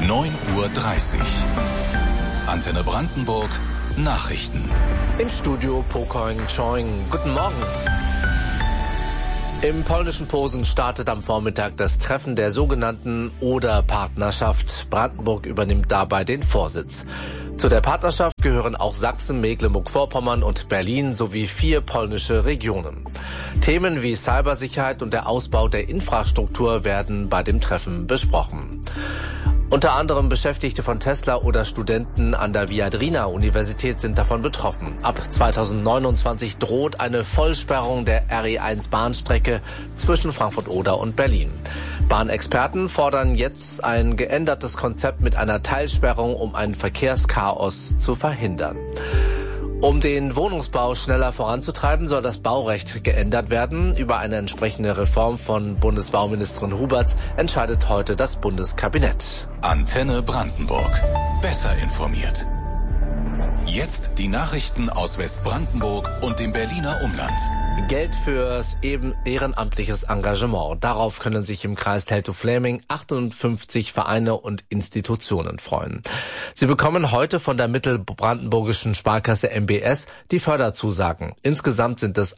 9:30 Uhr. Antenne Brandenburg Nachrichten. Im Studio Pokoing Choing. Guten Morgen. Im polnischen Posen startet am Vormittag das Treffen der sogenannten Oder-Partnerschaft. Brandenburg übernimmt dabei den Vorsitz. Zu der Partnerschaft gehören auch Sachsen, Mecklenburg-Vorpommern und Berlin sowie 4 polnische Regionen. Themen wie Cybersicherheit und der Ausbau der Infrastruktur werden bei dem Treffen besprochen. Unter anderem Beschäftigte von Tesla oder Studenten an der Viadrina-Universität sind davon betroffen. Ab 2029 droht eine Vollsperrung der RE1-Bahnstrecke zwischen Frankfurt-Oder und Berlin. Bahnexperten fordern jetzt ein geändertes Konzept mit einer Teilsperrung, um ein Verkehrschaos zu verhindern. Um den Wohnungsbau schneller voranzutreiben, soll das Baurecht geändert werden. Über eine entsprechende Reform von Bundesbauministerin Huberts entscheidet heute das Bundeskabinett. Antenne Brandenburg. Besser informiert. Jetzt die Nachrichten aus Westbrandenburg und dem Berliner Umland. Geld fürs ehrenamtliches Engagement. Darauf können sich im Kreis Teltow-Fläming 58 Vereine und Institutionen freuen. Sie bekommen heute von der mittelbrandenburgischen Sparkasse MBS die Förderzusagen. Insgesamt sind es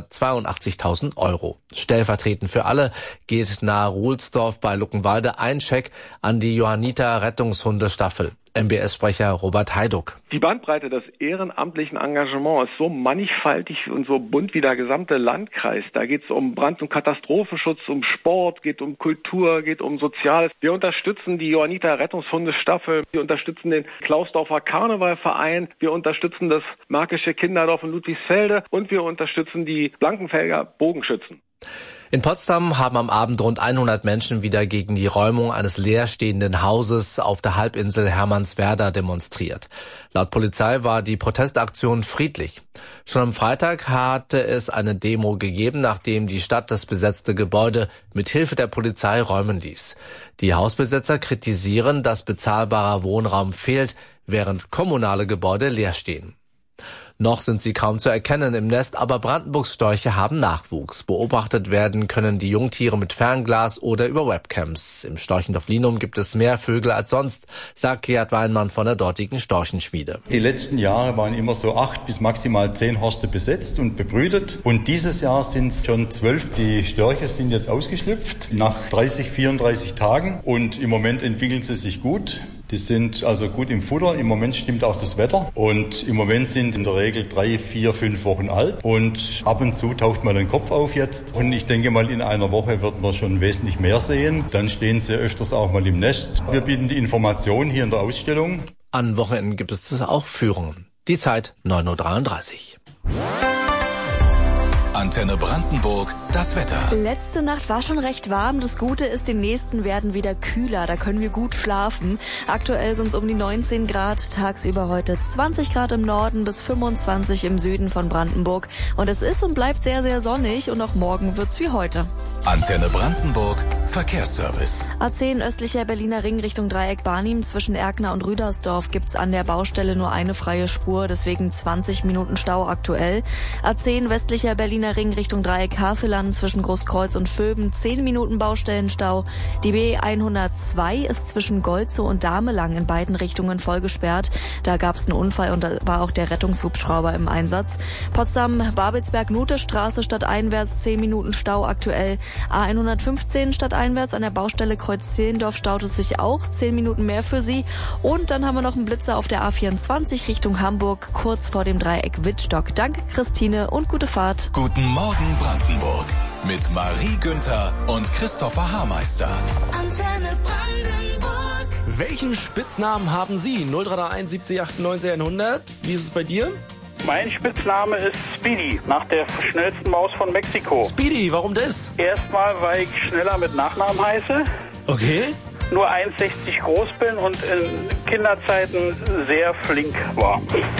182.000 €. Stellvertretend für alle geht nahe Ruhlsdorf bei Luckenwalde ein Scheck an die Johanniter Rettungshundestaffel. MBS-Sprecher Robert Heiduck. Die Bandbreite des ehrenamtlichen Engagements ist so mannigfaltig und so bunt wie der gesamte Landkreis. Da geht es um Brand- und Katastrophenschutz, um Sport, geht um Kultur, geht um Soziales. Wir unterstützen die Johanniter Rettungshundestaffel, wir unterstützen den Klausdorfer Karnevalverein, wir unterstützen das Märkische Kinderdorf in Ludwigsfelde und wir unterstützen die Blankenfelder Bogenschützen. In Potsdam haben am Abend rund 100 Menschen wieder gegen die Räumung eines leerstehenden Hauses auf der Halbinsel Hermannswerder demonstriert. Laut Polizei war die Protestaktion friedlich. Schon am Freitag hatte es eine Demo gegeben, nachdem die Stadt das besetzte Gebäude mit Hilfe der Polizei räumen ließ. Die Hausbesitzer kritisieren, dass bezahlbarer Wohnraum fehlt, während kommunale Gebäude leer stehen. Noch sind sie kaum zu erkennen im Nest, aber Brandenburgs Störche haben Nachwuchs. Beobachtet werden können die Jungtiere mit Fernglas oder über Webcams. Im Storchendorf Linum gibt es mehr Vögel als sonst, sagt Gerd Weinmann von der dortigen Storchenschmiede. Die letzten Jahre waren immer so 8 bis maximal 10 Horste besetzt und bebrütet. Und dieses Jahr sind es schon 12. Die Störche sind jetzt ausgeschlüpft nach 30, 34 Tagen. Und im Moment entwickeln sie sich gut. Die sind also gut im Futter. Im Moment stimmt auch das Wetter. Und im Moment sind in der Regel 3, 4, 5 Wochen alt. Und ab und zu taucht mal ein Kopf auf jetzt. Und ich denke mal, in einer Woche wird man schon wesentlich mehr sehen. Dann stehen sie öfters auch mal im Nest. Wir bieten die Informationen hier in der Ausstellung. An Wochenenden gibt es auch Führungen. Die Zeit 9:33 Uhr. Antenne Brandenburg, das Wetter. Letzte Nacht war schon recht warm. Das Gute ist, die nächsten werden wieder kühler. Da können wir gut schlafen. Aktuell sind es um die 19 Grad. Tagsüber heute 20 Grad im Norden bis 25 im Süden von Brandenburg. Und es ist und bleibt sehr, sehr sonnig. Und auch morgen wird's wie heute. Antenne Brandenburg, Verkehrsservice. A10 östlicher Berliner Ring Richtung Dreieck Barnim. Zwischen Erkner und Rüdersdorf gibt's an der Baustelle nur eine freie Spur. Deswegen 20 Minuten Stau aktuell. A10 westlicher Berliner Ring Richtung Dreieck Havelland zwischen Großkreuz und Vöben 10 Minuten Baustellenstau. Die B102 ist zwischen Golzow und Damelang in beiden Richtungen voll gesperrt. Da gab es einen Unfall und da war auch der Rettungshubschrauber im Einsatz. Potsdam-Babelsberg-Nothestraße stadteinwärts 10 Minuten Stau aktuell. A115 stadteinwärts an der Baustelle Kreuz-Zehlendorf staut es sich auch 10 Minuten mehr für Sie. Und dann haben wir noch einen Blitzer auf der A24 Richtung Hamburg kurz vor dem Dreieck Wittstock. Danke Christine und gute Fahrt. Guten Morgen Brandenburg mit Marie Günther und Christopher Haarmeister. Antenne Brandenburg. Welchen Spitznamen haben Sie? 0331 70 98 100. Wie ist es bei dir? Mein Spitzname ist Speedy, nach der schnellsten Maus von Mexiko. Speedy, warum das? Erstmal, weil ich schneller mit Nachnamen heiße. Okay. Nur 1,60 groß bin und in Kinderzeiten sehr flink war.